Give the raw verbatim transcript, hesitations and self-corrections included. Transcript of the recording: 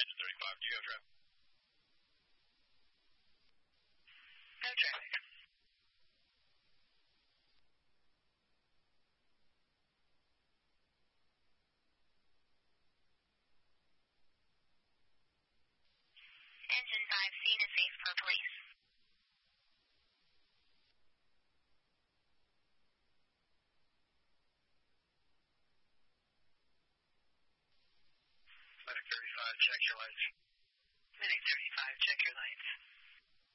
Engine thirty-five, do you have traffic? No traffic. Engine five, scene is safe for police. Medic thirty-five, check your lights. Medic thirty-five, check your lights.